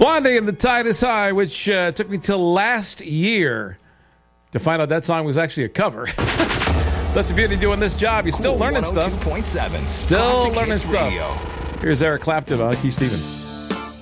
Blondie and the Tide is High, which took me till last year to find out that song was actually a cover. That's the beauty of doing this job. You're still learning stuff. 102.7. Still Classic learning Hits stuff. Radio. Here's Eric Clapton on Keith Stevens.